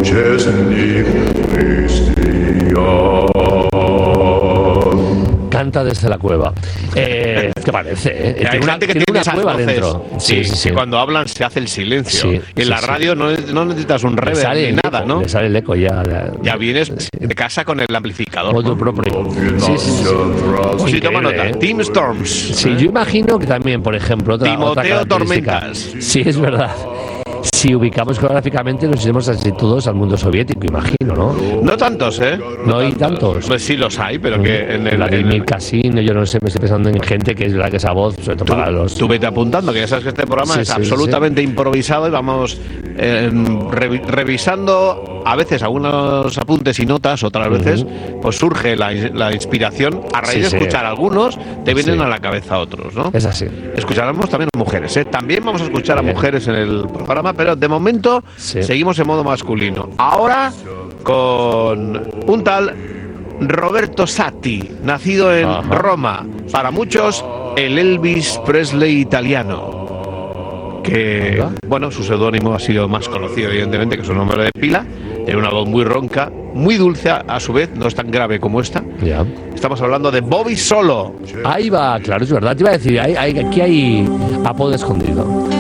Chesney Christian. Canta desde la cueva. ¿Qué parece? Hay gente que tiene una cueva dentro. Sí. Que cuando hablan se hace el silencio. Sí, y en la radio no necesitas un reverb ni nada, ¿no? Le sale el eco ya. Ya vienes de casa con el amplificador. O tu propio. Sí. Pues sí, toma nota. ¿eh? Team Storms. Sí, yo imagino que también, por ejemplo, otra Timoteo característica. Tormentas. Sí, es verdad. Si ubicamos geográficamente, nos iremos así todos al mundo soviético, imagino, ¿no? No tantos, ¿eh? No hay tantos. Pues sí los hay, pero que en el... Vladimir Casino, yo no sé, me estoy pensando en gente que es la que esa voz, sobre todo para los... Tú vete apuntando, que ya sabes que este programa es absolutamente improvisado y vamos revisando a veces algunos apuntes y notas, otras veces pues surge la inspiración a raíz de escuchar algunos, te vienen a la cabeza otros, ¿no? Es así. Escucharemos también a mujeres, ¿eh? También vamos a escuchar a mujeres en el programa, pero de momento seguimos en modo masculino. Ahora con un tal Roberto Satti, nacido en Roma, para muchos el Elvis Presley italiano, que bueno, su seudónimo ha sido más conocido evidentemente que su nombre de pila. Tiene una voz muy ronca, muy dulce a su vez, no es tan grave como esta. Ya. Estamos hablando de Bobby Solo. Ahí va, claro, es verdad, te iba a decir, aquí hay apodo escondido.